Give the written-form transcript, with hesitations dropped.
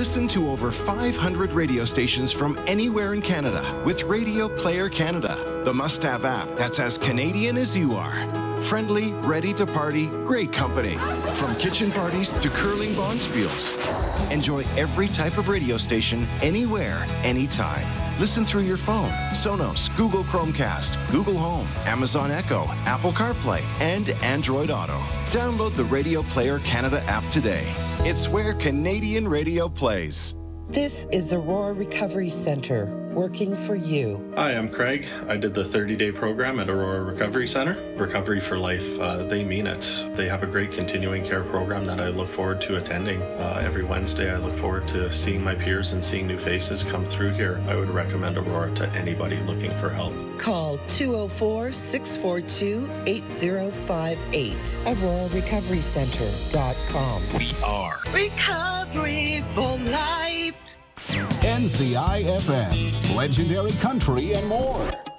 Listen to over 500 radio stations from anywhere in Canada with Radio Player Canada, the must-have app that's as Canadian as you are. Friendly, ready to party, great company. From kitchen parties to curling bonspiels. Enjoy every type of radio station, anywhere, anytime. Listen through your phone, Sonos, Google Chromecast, Google Home, Amazon Echo, Apple CarPlay, and Android Auto. Download the Radio Player Canada app today. It's where Canadian radio plays. This is Aurora Recovery Center, working for you. Hi, I'm Craig. I did the 30-day program at Aurora Recovery Center. Recovery for Life, they mean it. They have a great continuing care program that I look forward to attending. Every Wednesday, I look forward to seeing my peers and seeing new faces come through here. I would recommend Aurora to anybody looking for help. Call 204-642-8058. AuroraRecoveryCenter.com. We are Recovery for Life. NCI FM, legendary country and more.